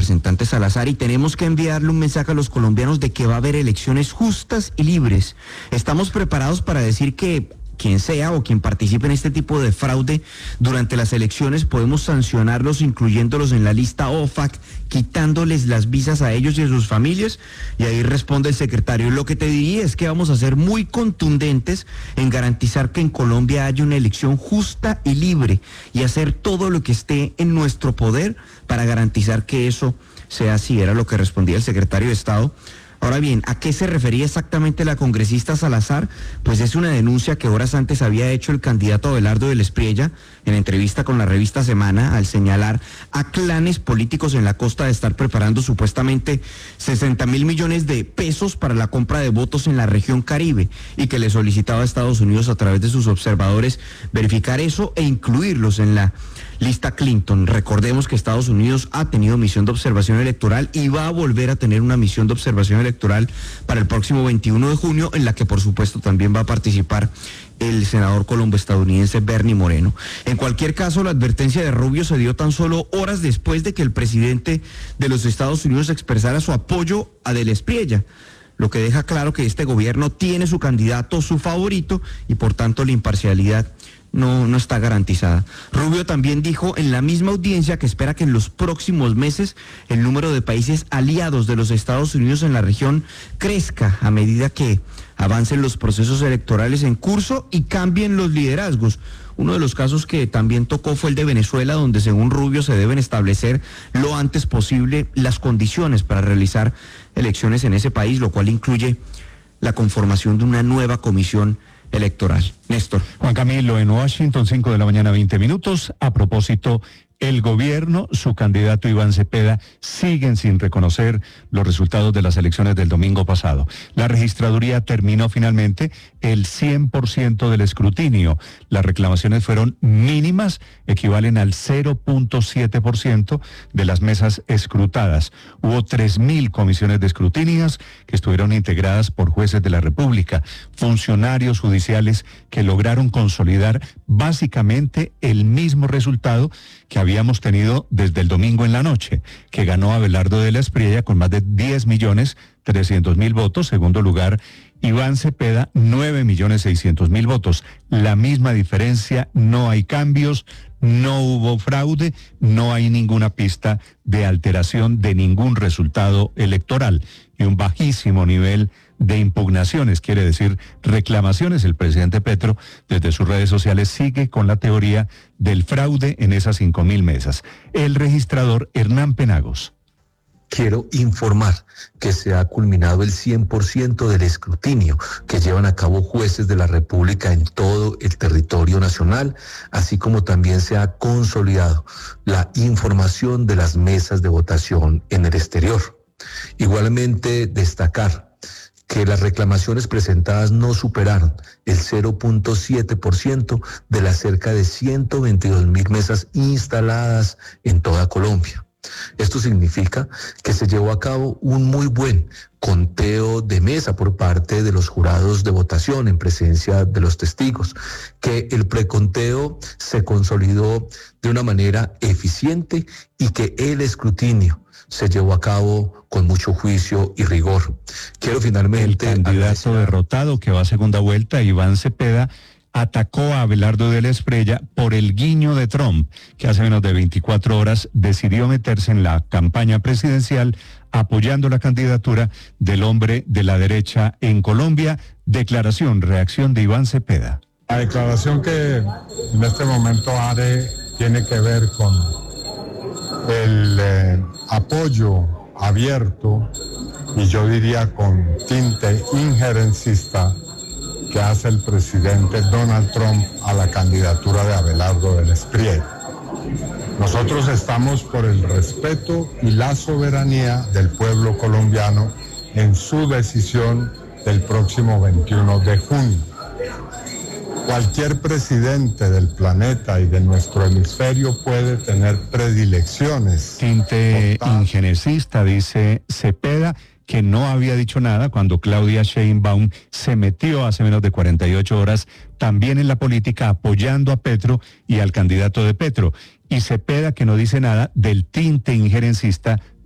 representante Salazar, y tenemos que enviarle un mensaje a los colombianos de que va a haber elecciones justas y libres. Estamos preparados para decir que quien sea o quien participe en este tipo de fraude durante las elecciones podemos sancionarlos, incluyéndolos en la lista OFAC, quitándoles las visas a ellos y a sus familias. Y ahí responde el secretario: lo que te diría es que vamos a ser muy contundentes en garantizar que en Colombia haya una elección justa y libre, y hacer todo lo que esté en nuestro poder para garantizar que eso sea así. Era lo que respondía el secretario de Estado. Ahora bien, ¿a qué se refería exactamente la congresista Salazar? Pues es una denuncia que horas antes había hecho el candidato Abelardo del Espriella en entrevista con la revista Semana, al señalar a clanes políticos en la costa de estar preparando supuestamente 60.000 millones de pesos para la compra de votos en la región Caribe, y que le solicitaba a Estados Unidos, a través de sus observadores, verificar eso e incluirlos en la lista Clinton. Recordemos que Estados Unidos ha tenido misión de observación electoral y va a volver a tener una misión de observación electoral para el próximo 21 de junio, en la que por supuesto también va a participar el senador colombo-estadounidense Bernie Moreno. En cualquier caso, la advertencia de Rubio se dio tan solo horas después de que el presidente de los Estados Unidos expresara su apoyo a Del Espriella, lo que deja claro que este gobierno tiene su candidato, su favorito, y por tanto la imparcialidad no está garantizada. Rubio también dijo en la misma audiencia que espera que en los próximos meses el número de países aliados de los Estados Unidos en la región crezca a medida que avancen los procesos electorales en curso y cambien los liderazgos. Uno de los casos que también tocó fue el de Venezuela, donde según Rubio se deben establecer lo antes posible las condiciones para realizar elecciones en ese país, lo cual incluye la conformación de una nueva comisión electoral. Néstor. Juan Camilo, en Washington, 5 de la mañana, 20 minutos. A propósito, el gobierno, su candidato Iván Cepeda, siguen sin reconocer los resultados de las elecciones del domingo pasado. La registraduría terminó finalmente el 100% del escrutinio. Las reclamaciones fueron mínimas, equivalen al 0.7% de las mesas escrutadas. Hubo 3.000 comisiones de escrutinios que estuvieron integradas por jueces de la República, funcionarios judiciales que lograron consolidar básicamente el mismo resultado que habíamos tenido desde el domingo en la noche, que ganó Abelardo del Espriella con más de 10.300.000 votos. Segundo lugar, Iván Cepeda, 9.600.000 votos. La misma diferencia, no hay cambios, no hubo fraude, no hay ninguna pista de alteración de ningún resultado electoral y un bajísimo nivel de impugnaciones, quiere decir reclamaciones. El presidente Petro, desde sus redes sociales, sigue con la teoría del fraude en esas 5.000 mesas. El registrador Hernán Penagos. Quiero informar que se ha culminado el 100% del escrutinio que llevan a cabo jueces de la República en todo el territorio nacional, así como también se ha consolidado la información de las mesas de votación en el exterior. Igualmente, destacar que las reclamaciones presentadas no superaron el 0.7% de las cerca de 122.000 mesas instaladas en toda Colombia. Esto significa que se llevó a cabo un muy buen conteo de mesa por parte de los jurados de votación en presencia de los testigos, que el preconteo se consolidó de una manera eficiente y que el escrutinio se llevó a cabo con mucho juicio y rigor. Quiero finalmente... El candidato derrotado que va a segunda vuelta, Iván Cepeda, atacó a Abelardo del Espriella por el guiño de Trump, que hace menos de 24 horas decidió meterse en la campaña presidencial apoyando la candidatura del hombre de la derecha en Colombia. Declaración, reacción de Iván Cepeda. La declaración que en este momento haré tiene que ver con el apoyo abierto y yo diría con tinte injerencista que hace el presidente Donald Trump a la candidatura de Abelardo del Espriella. Nosotros estamos por el respeto y la soberanía del pueblo colombiano en su decisión del próximo 21 de junio. Cualquier presidente del planeta y de nuestro hemisferio puede tener predilecciones. Tinte injerencista, dice Cepeda, que no había dicho nada cuando Claudia Sheinbaum se metió hace menos de 48 horas también en la política apoyando a Petro y al candidato de Petro. Y Cepeda, que no dice nada del tinte injerencista